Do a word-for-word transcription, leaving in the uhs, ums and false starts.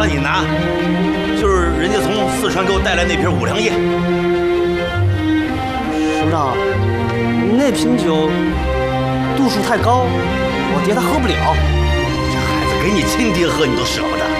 了，你拿，就是人家从四川给我带来那瓶五粮液。 首长，那瓶酒度数太高，我爹他喝不了。 这孩子给你亲爹喝，你都舍不得。